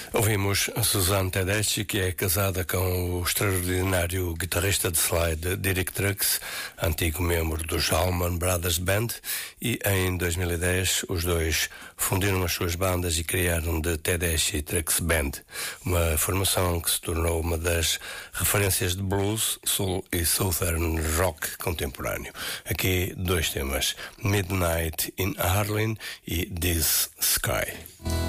Ouvimos a Suzanne Tedeschi, que é casada com o extraordinário guitarrista de slide Derek Trucks, antigo membro dos Allman Brothers Band, e em 2010 os dois fundiram as suas bandas e criaram The Tedeschi Trucks Band, uma formação que se tornou uma das referências de blues, soul e southern rock contemporâneo. Aqui dois temas, Midnight in Harlem e This Sky.